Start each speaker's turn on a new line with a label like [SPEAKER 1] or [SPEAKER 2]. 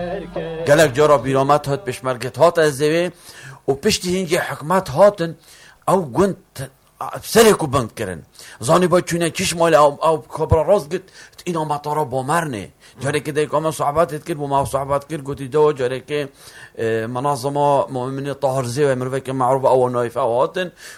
[SPEAKER 1] گلک جارا بیرامت هات پشمرگت هات از زوی و پشتی هنگی حکمت هاتن او گوند سرکو بند کرن زانی باید چونه کش مال او خبر راست گد اینا مطارا با مرنه جاره که دیگه ما صحبت کرد و ما صحبت کرد گوتی دو جاره که منظمه مؤمنین طاهرزی و مروه که معروف او نایفه هاتن